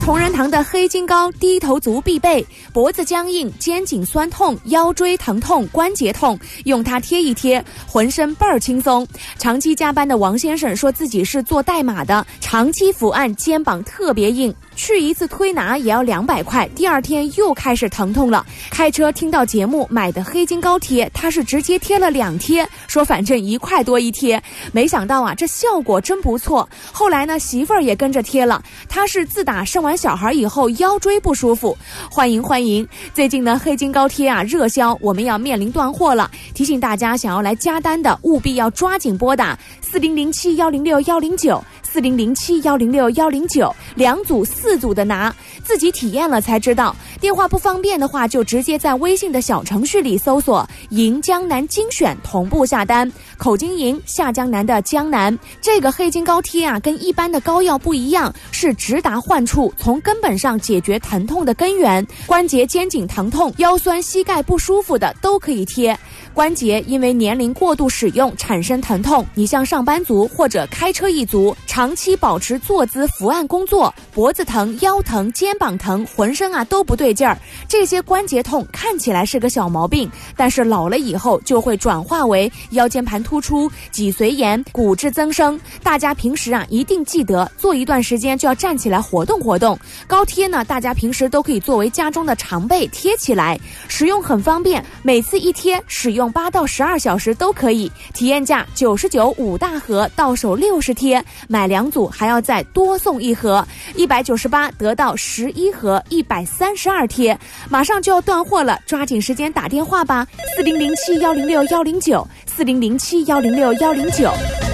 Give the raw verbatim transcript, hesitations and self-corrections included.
同仁堂的黑金膏，低头族必备，脖子僵硬、肩颈酸痛、腰椎疼痛、关节痛，用它贴一贴，浑身倍儿轻松。长期加班的王先生说自己是做代码的，长期伏案，肩膀特别硬，去一次推拿也要两百块，第二天又开始疼痛了。开车听到节目买的黑金膏贴，他是直接贴了两贴，说反正一块多一贴，没想到啊，这效果真不错。后来呢，媳妇儿也跟着贴了，他是自打生完小孩以后腰椎不舒服。欢迎欢迎！最近呢，黑金膏贴啊热销，我们要面临断货了。提醒大家，想要来加单的，务必要抓紧拨打四零零七幺零六幺零九。四零零七幺零六幺零九，两组四组的拿，自己体验了才知道。电话不方便的话，就直接在微信的小程序里搜索银江南精选，同步下单。口金银，下江南的江南。这个黑金膏贴啊，跟一般的膏药不一样，是直达患处，从根本上解决疼痛的根源。关节、肩颈疼痛、腰酸、膝盖不舒服的都可以贴。关节因为年龄过度使用产生疼痛，你像上班族或者开车一族，长期保持坐姿伏案工作，脖子疼、腰疼、肩膀疼，浑身啊都不对劲儿。这些关节痛看起来是个小毛病，但是老了以后就会转化为腰间盘突出、脊髓炎、骨质增生。大家平时啊一定记得做一段时间就要站起来活动活动。膏贴呢，大家平时都可以作为家中的常备贴起来，使用很方便，每次一贴使用八到十二小时都可以。体验价九十九五大盒，到手六十贴，买两组还要再多送一盒，一百九十八得到十一盒，一百三十二贴，马上就要断货了，抓紧时间打电话吧，四零零七幺零六幺零九，四零零七幺零六幺零九。